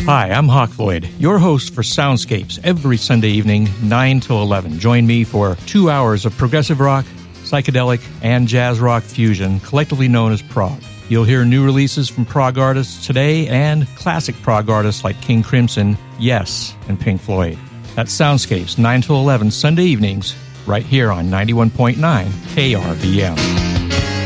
Hi, I'm Hawk Floyd, your host for Soundscapes every Sunday evening, 9 till 11. Join me for 2 hours of progressive rock, psychedelic, and jazz rock fusion, collectively known as prog. You'll hear new releases from prog artists today and classic prog artists like King Crimson, Yes, and Pink Floyd. That's Soundscapes, 9 till 11 Sunday evenings, right here on 91.9 KRVM.